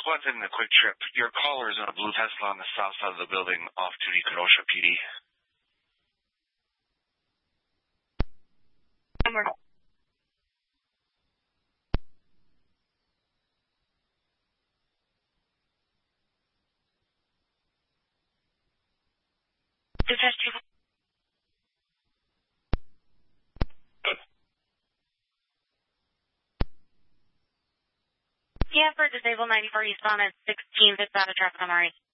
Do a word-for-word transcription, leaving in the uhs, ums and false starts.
wanted in a quick trip. Your caller is in a blue Tesla on the south side of the building off-duty Kenosha P D. Number. Yeah, for Disabled ninety-four eastbound at sixteenth, it's out of traffic on the right.